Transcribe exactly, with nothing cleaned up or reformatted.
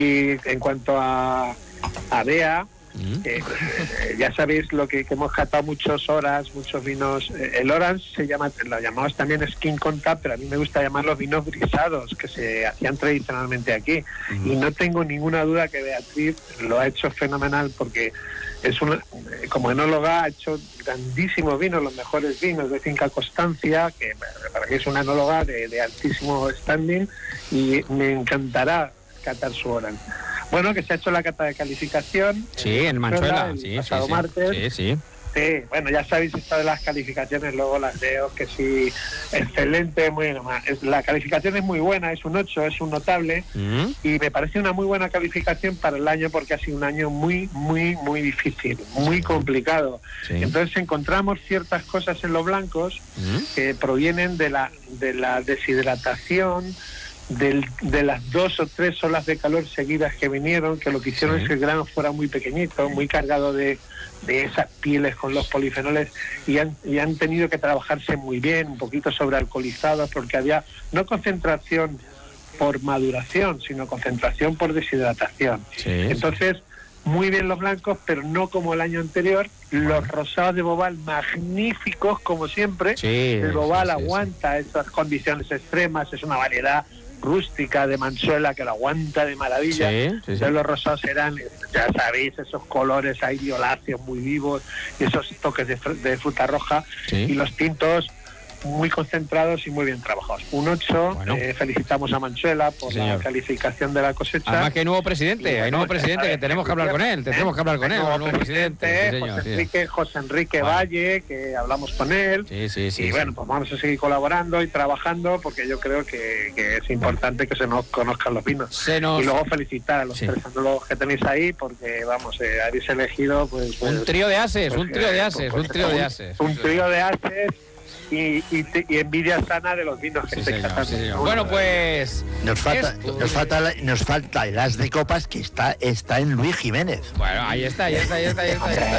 Y en cuanto a, a B E A, eh, eh, ya sabéis lo que, que hemos catado muchas horas, muchos vinos. Eh, el Orange se llama, lo llamamos también Skin Contact, pero a mí me gusta llamarlos vinos brisados, que se hacían tradicionalmente aquí. Uh-huh. Y no tengo ninguna duda que Beatriz lo ha hecho fenomenal, porque es una, como enóloga ha hecho grandísimos vinos, los mejores vinos de Finca Constancia, que para mí es una enóloga de, de altísimo standing, y me encantará catar su Orange. Bueno, que se ha hecho la cata de calificación. Sí, en Manchuela, el sí, pasado sí, martes. sí, sí. Sí, bueno, ya sabéis esto de las calificaciones, luego las leo, que sí, excelente, muy buena. La calificación es muy buena, es un ocho, es un notable, mm. y me parece una muy buena calificación para el año, porque ha sido un año muy, muy, muy difícil, muy sí. complicado. Sí. Entonces encontramos ciertas cosas en los blancos mm. que provienen de la, de la deshidratación, Del, de las dos o tres olas de calor seguidas que vinieron, que lo que hicieron sí. es que el grano fuera muy pequeñito, muy cargado de, de esas pieles con los polifenoles, y han, y han tenido que trabajarse muy bien, un poquito sobrealcoholizados, porque había no concentración por maduración, sino concentración por deshidratación. Sí, Entonces, sí. muy bien los blancos, pero no como el año anterior. Los rosados de Bobal, magníficos como siempre. Sí, el Bobal sí, sí, aguanta sí. esas condiciones extremas, es una variedad rústica de Manchuela que lo aguanta de maravilla. Sí, sí, sí. Los rosados serán, ya sabéis, esos colores ahí violáceos muy vivos, y esos toques de, fr- de fruta roja, sí. y los tintos muy concentrados y muy bien trabajados. Un ocho, bueno. eh, felicitamos a Manchuela por sí, la calificación de la cosecha. Además que hay nuevo presidente, y, hay bueno, nuevo presidente que tenemos que hablar con él, tenemos que hablar con él, el nuevo presidente. presidente sí, señor, José, sí. Enrique, José Enrique vale. Valle, que hablamos con él. Sí, sí, sí. Y sí, bueno, pues vamos a seguir colaborando y trabajando, porque yo creo que, que es importante que se nos conozcan los vinos. Se nos... Y luego felicitar a los sí. tres enólogos que tenéis ahí, porque vamos, eh, habéis elegido pues, pues un trío de ases, pues, un trío de ases, pues, un trío de ases. Un trío de ases. Y, y, y envidia sana de los vinos que sí, estáis catando. Sí, bueno, pues nos falta, nos falta, nos falta el as de copas, que está, está en Luis Jiménez. Bueno, ahí está, ahí está, ahí está, ahí está. Ahí está.